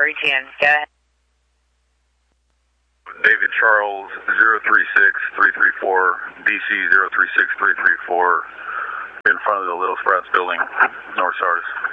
RETN. Go ahead. David Charles 036334, DC 036334, in front of the Little Sprouts building, North Sardis.